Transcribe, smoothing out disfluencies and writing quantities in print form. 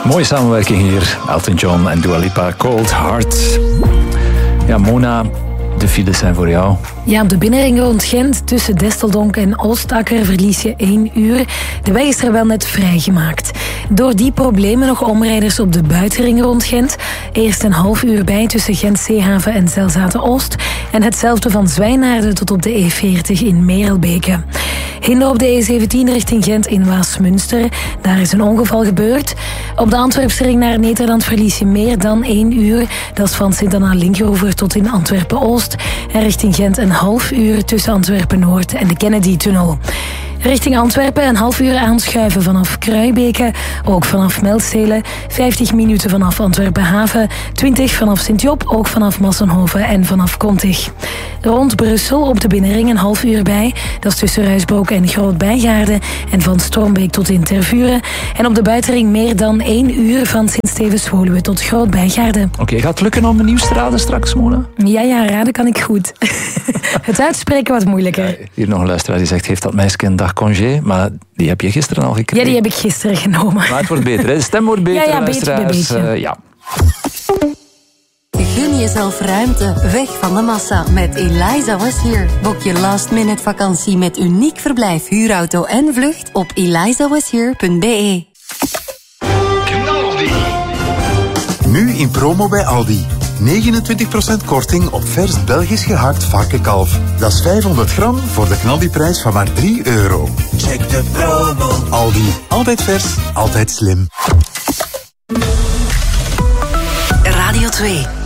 Mooie samenwerking hier. Elton John en Dua Lipa, Cold Heart. Ja, Mona, de files zijn voor jou. Ja, op de binnenring rond Gent tussen Desteldonk en Oostakker verlies je 1 uur. De weg is er wel net vrijgemaakt. Door die problemen nog omrijders op de buitenring rond Gent. Eerst een half uur bij tussen Gent-Zeehaven en Zelzaten-Oost. En hetzelfde van Zwijnaarden tot op de E40 in Merelbeke. Hinder op de E17 richting Gent in Waasmunster. Daar is een ongeval gebeurd. Op de Antwerpsring naar Nederland verlies je meer dan 1 uur. Dat is van Sint-Anna-Linkeroever tot in Antwerpen-Oost. En richting Gent een half uur tussen Antwerpen-Noord en de Kennedy-tunnel. Richting Antwerpen een half uur aanschuiven vanaf Kruibeke. Ook vanaf Meldzelen. 50 minuten vanaf Antwerpen-Haven. 20 vanaf Sint-Job. Ook vanaf Massenhoven en vanaf Kontig. Rond Brussel op de binnenring een half uur bij. Dat is tussen Ruisbroek en Groot-Bijgaarden. En van Strombeek tot in Tervuren. En op de buitenring meer dan 1 uur van Sint-Stevens-Woluwe tot Groot-Bijgaarden. Oké, gaat het lukken om een nieuws te raden straks, Mona? Ja, raden kan ik goed. Het uitspreken wat moeilijker. Ja, hier nog een luisteraar die zegt, heeft dat meisje een dag congé? Maar die heb je gisteren al gekregen. Ja, die heb ik gisteren genomen. Maar het wordt beter, hè? De stem wordt beter, ja, luisteraars. beetje bij beetje. Ja. Gun jezelf ruimte, weg van de massa met Eliza Was Here. Boek je last-minute vakantie met uniek verblijf, huurauto en vlucht op elizawashere.be. Nu in promo bij Aldi. 29% korting op vers Belgisch gehakt varkenkalf. Dat is 500 gram voor de knaldiprijs van maar €3. Check de promo. Aldi. Altijd vers, altijd slim. Radio 2.